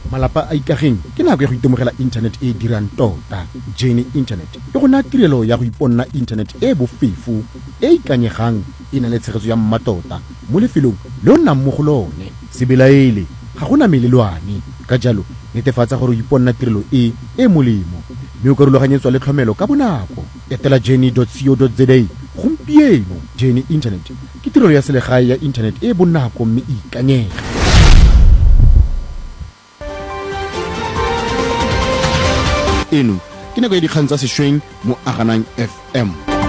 malapa a ikageng ke nako ya go itemogela internet e dirang tota. Journey Internet e go naya tirelo ya go iponna internet e bofefo e ikanyegang e na le tshegetso ya mmatota mo lefelong le o nnang mo go lone. Se belaele ga gona melelwane, ka jalo netefatsa gore o iponna tirelo e molemo mme o ka rulaganyetswa le tlhomelo ka bonako. Etela journey.co.za gompieno. Journey Internet ke tirelo ya selegae ya internet e bonako mme e ikanyega. Eno ke nako ya dikgang tsa sešweng mo Aganang FM.